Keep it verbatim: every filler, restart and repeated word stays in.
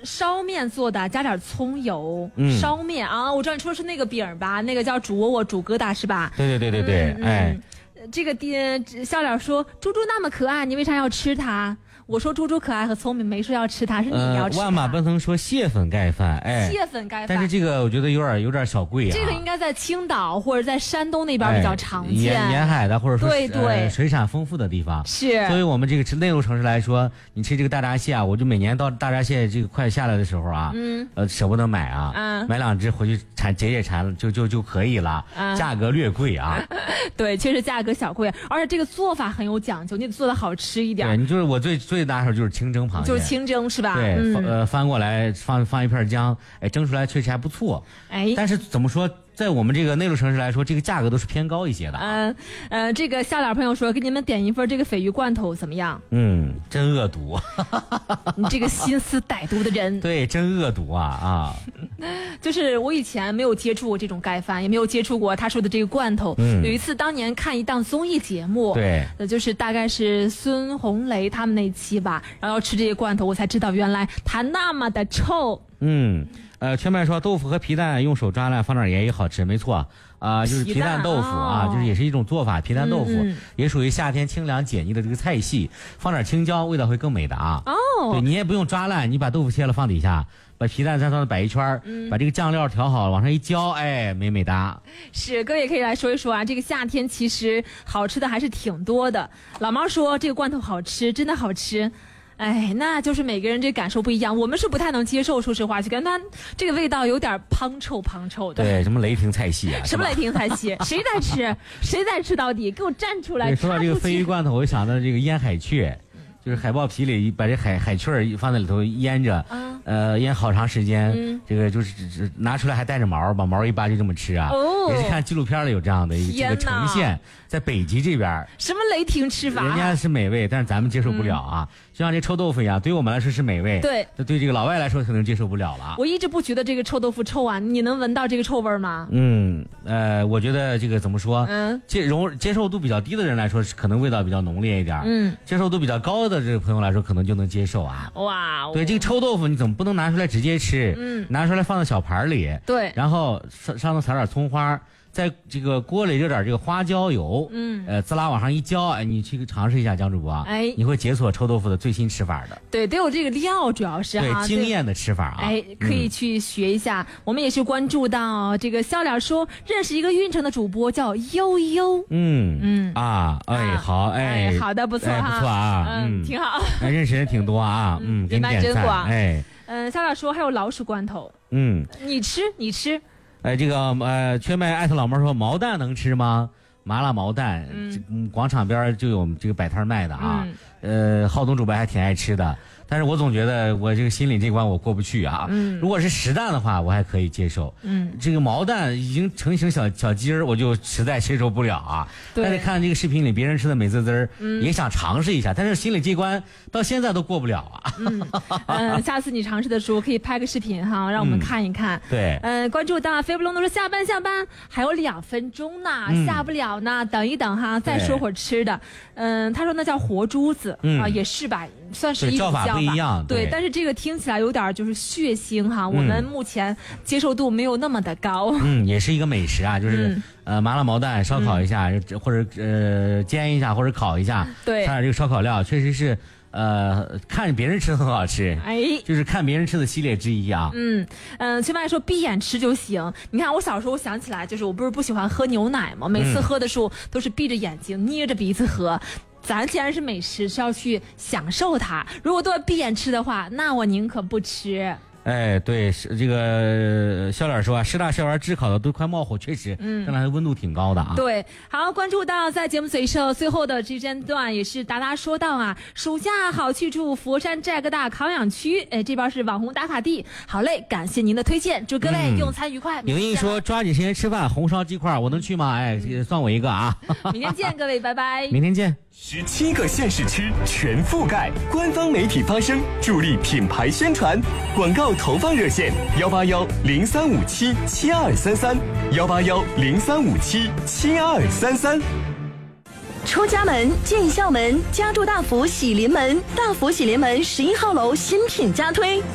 烧面做的，加点葱油。嗯，烧面啊，我知道你说的是那个饼吧，那个叫煮窝窝煮疙瘩是吧？ 对对对对对，嗯、哎。 这个爹笑脸说：“猪猪那么可爱，你为啥要吃它？”我说：“猪猪可爱和聪明，没说要吃它，是你要吃它。” 呃、万马奔腾说蟹粉盖饭，哎， 蟹粉盖饭， 但是这个我觉得有点有点小贵啊。 这个应该在青岛或者在山东那边比较常见， 沿、哎、沿海的或者说对对、 呃、水产丰富的地方是。 作为我们这个吃内陆城市来说，你吃这个大闸蟹啊，我就每年到大闸蟹这个快下来的时候啊，嗯，呃，舍不得买啊，嗯，买两只回去馋解解馋就就就可以了，嗯，价格略贵啊。 对，确实价格小贵，而且这个做法很有讲究，你得做的好吃一点。 对，你就是我最最拿手就是清蒸螃蟹， 就是清蒸是吧？ 对， 嗯、 呃，翻过来放放一片姜，哎，蒸出来确实还不错。 哎， 但是怎么说？在我们这个内陆城市来说，这个价格都是偏高一些的。 嗯呃，这个笑脸朋友说，给你们点一份这个鲱鱼罐头怎么样？ 嗯，真恶毒。 你这个心思歹毒的人。 对，真恶毒啊啊！ 就是我以前没有接触过这种盖饭，也没有接触过他说的这个罐头。嗯，有一次当年看一档综艺节目， 对， 呃，就是大概是孙红雷他们那期吧，然后吃这些罐头，我才知道原来它那么的臭。 嗯。呃，全麦说豆腐和皮蛋用手抓烂，放点盐也好吃，没错啊、呃，就是皮蛋豆腐啊， 哦、 就是也是一种做法，皮蛋豆腐、 嗯嗯、 也属于夏天清凉解腻的这个菜系，放点青椒，味道会更美的啊。 哦， 对你也不用抓烂，你把豆腐切了放底下，把皮蛋在上面摆一圈、嗯，把这个酱料调好往上一浇，哎，美美哒。 是，各位也可以来说一说啊，这个夏天其实好吃的还是挺多的。老猫说这个罐头好吃，真的好吃。哎，那就是每个人这感受不一样，我们是不太能接受，说实话，就感觉它这个味道有点滂臭滂臭的。 对，什么雷霆菜系啊？ 什么雷霆菜系？谁在吃？谁在吃到底？给我站出来！ 说到这个鲱鱼罐头，我想到这个腌海雀，就是海豹皮里把这海海雀放在里头腌着，啊、呃，腌好长时间，嗯、这个就是拿出来还带着毛，把毛一扒就这么吃啊。哦，也是看纪录片里有这样的一个呈现，在北极这边。 什么雷霆吃法？ 人家是美味，但是咱们接受不了啊。嗯，就像这臭豆腐一样，对于我们来说是美味， 对， 对这个老外来说可能接受不了了。 我一直不觉得这个臭豆腐臭啊，你能闻到这个臭味吗？ 嗯，呃，我觉得这个怎么说？嗯，接容接受度比较低的人来说，是可能味道比较浓烈一点。嗯，接受度比较高的这个朋友来说，可能就能接受啊。 哇， 对，这个臭豆腐你怎么不能拿出来直接吃？嗯，拿出来放到小盘里， 对， 然后上上头撒点葱花。在这个锅里热点这个花椒油，嗯，呃，滋啦往上一浇，哎，你去尝试一下，江主播，哎，你会解锁臭豆腐的最新吃法的。对， 得有这个料，主要是哈，对，经验的吃法啊， 哎，可以去学一下。嗯、我们也是关注到这个笑脸说认识一个运城的主播叫悠悠， 嗯嗯啊，哎好，哎, 哎好的不错哈， 哎、不错啊， 嗯，挺好， 哎，认识人挺多啊，嗯， 人脉真广， 哎， 嗯，笑脸说还有老鼠罐头， 嗯， 你吃你吃。 哎，这个呃，缺麦艾特老猫说毛蛋能吃吗？麻辣毛蛋，嗯，广场边就有这个摆摊卖的啊。嗯、呃，浩东主播还挺爱吃的，但是我总觉得我这个心里这关我过不去啊。嗯，如果是实蛋的话，我还可以接受。嗯，这个毛蛋已经成型小小鸡儿，我就实在接受不了啊。但是看这个视频里别人吃的美滋滋，嗯，也想尝试一下，但是心里这关到现在都过不了啊。 嗯，呃，下次你尝试的时候可以拍个视频哈，让我们看一看。 嗯、对， 呃，关注到飞不隆都说下班下班还有两分钟呢，嗯、下不了呢，等一等哈，再说会儿吃的。嗯，他说那叫活珠子、嗯、啊，也是吧，算是一种叫法。 叫法不一样， 对，对，但是这个听起来有点就是血腥哈、嗯，我们目前接受度没有那么的高。 嗯，也是一个美食啊，就是、嗯、呃麻辣毛蛋烧烤一下，嗯、或者呃煎一下或者烤一下， 对， 加点这个烧烤料，确实是。呃，看别人吃的很好吃，哎，就是看别人吃的系列之一啊。 嗯嗯，起码说闭眼吃就行。你看我小时候想起来，就是我不是不喜欢喝牛奶吗？每次喝的时候都是闭着眼睛捏着鼻子喝。咱既然是美食，是要去享受它。如果都要闭眼吃的话，那我宁可不吃。 哎，对，是这个笑脸说啊，师大校园炙烤的都快冒火，确实，嗯，看来温度挺高的啊。 对，好，关注到在节目最后最后的这间段，也是达达说到啊，暑假好去处佛山寨哥大康养区，哎，这边是网红打卡地。好嘞，感谢您的推荐，祝各位、嗯、用餐愉快。 莹莹说抓紧时间吃饭，红烧鸡块我能去吗？哎，算我一个啊。 明天见，各位，拜拜。 明天见。 十七个县市区全覆盖，官方媒体发声，助力品牌宣传。广告投放热线：幺八幺零三五七七二三三，幺八幺零三五七七二三三。 出家门，进校门，家住大福喜临门，大福喜临门十一号楼新品加推。